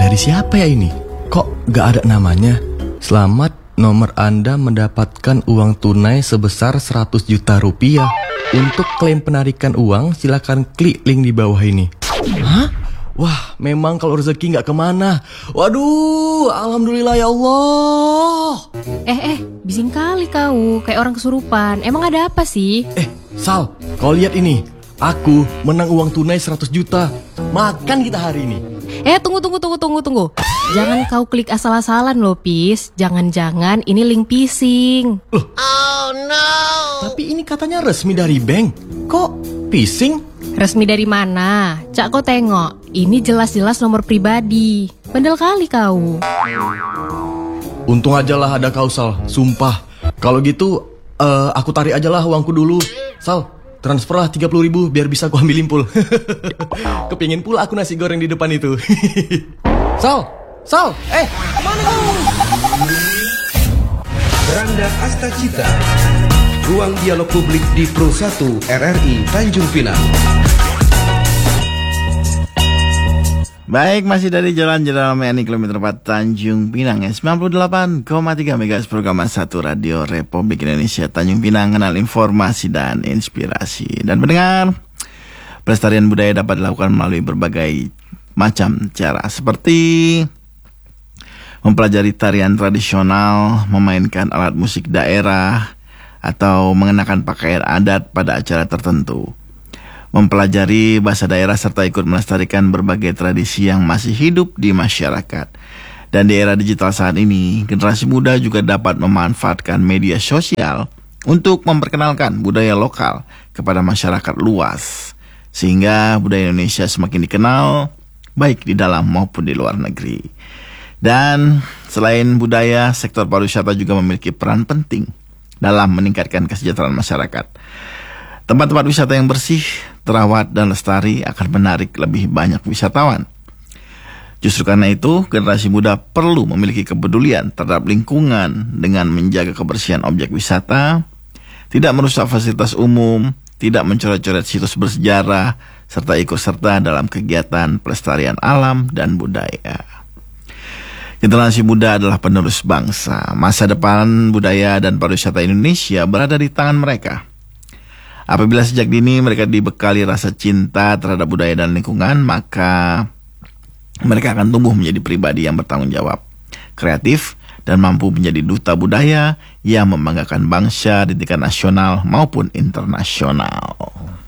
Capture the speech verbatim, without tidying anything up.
Dari siapa ya ini? Kok gak ada namanya? Selamat, nomor Anda mendapatkan uang tunai sebesar seratus juta rupiah. Untuk klaim penarikan uang, silakan klik link di bawah ini. Hah? Wah, memang kalau rezeki gak kemana. Waduh, alhamdulillah ya Allah. Eh, eh, bising kali kau, kayak orang kesurupan. Emang ada apa sih? Eh, Sal, kau lihat ini. Aku menang uang tunai seratus juta. Makan kita hari ini. Eh, tunggu, tunggu, tunggu, tunggu, tunggu. Jangan kau klik asal-asalan loh, Pis. Jangan-jangan ini link phishing. Loh. Oh no. Tapi ini katanya resmi dari bank. Kok phishing? Resmi dari mana? Cak, kau tengok. Ini jelas-jelas nomor pribadi. Bandel kali kau. Untung aja lah ada kau, Sal. Sumpah. Kalau gitu, uh, aku tarik aja lah uangku dulu. Sal, transfer lah tiga puluh ribu biar bisa aku ambil limpul. Kepingin pula aku nasi goreng di depan itu. Sal, Sal, eh, kemana kamu? Randa Astacita, ruang dialog publik di Pro satu R R I Tanjung Pinang. Baik, masih dari Jalan-Jalan M N I kilometer empat Tanjung Pinang ya, sembilan puluh delapan koma tiga megahertz program satu Radio Republik Indonesia Tanjung Pinang, kenal informasi dan inspirasi. Dan mendengar, pelestarian budaya dapat dilakukan melalui berbagai macam cara, seperti mempelajari tarian tradisional, memainkan alat musik daerah, atau mengenakan pakaian adat pada acara tertentu, mempelajari bahasa daerah, serta ikut melestarikan berbagai tradisi yang masih hidup di masyarakat. Dan di era digital saat ini, generasi muda juga dapat memanfaatkan media sosial untuk memperkenalkan budaya lokal kepada masyarakat luas, sehingga budaya Indonesia semakin dikenal baik di dalam maupun di luar negeri. Dan selain budaya, sektor pariwisata juga memiliki peran penting dalam meningkatkan kesejahteraan masyarakat. Tempat-tempat wisata yang bersih, terawat, dan lestari akan menarik lebih banyak wisatawan. Justru karena itu, generasi muda perlu memiliki kepedulian terhadap lingkungan dengan menjaga kebersihan objek wisata, tidak merusak fasilitas umum, tidak mencoret-coret situs bersejarah, serta ikut serta dalam kegiatan pelestarian alam dan budaya. Generasi muda adalah penerus bangsa. Masa depan budaya dan pariwisata Indonesia berada di tangan mereka. Apabila sejak dini mereka dibekali rasa cinta terhadap budaya dan lingkungan, maka mereka akan tumbuh menjadi pribadi yang bertanggung jawab, kreatif, dan mampu menjadi duta budaya yang membanggakan bangsa di tingkat nasional maupun internasional.